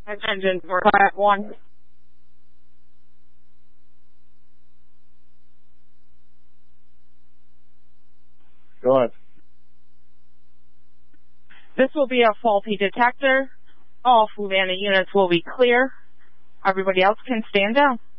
Attention for Class 1. Go ahead. This will be a faulty detector. All Fluvanna units will be clear. Everybody else can stand down.